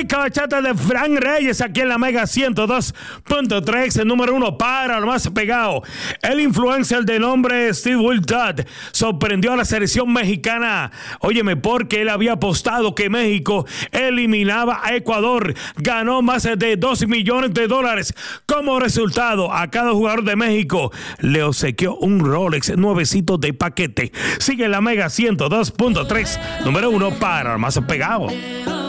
Rica bachata de Frank Reyes aquí en la Mega 102.3, el número 1 para lo más pegado. El influencer de nombre Steve Will Todd sorprendió a la selección mexicana. Óyeme, porque él había apostado que México eliminaba a Ecuador. Ganó más de $2 millones. Como resultado, a cada jugador de México le obsequió un Rolex nuevecito de paquete. Sigue la Mega 102.3, número 1 para lo más pegado.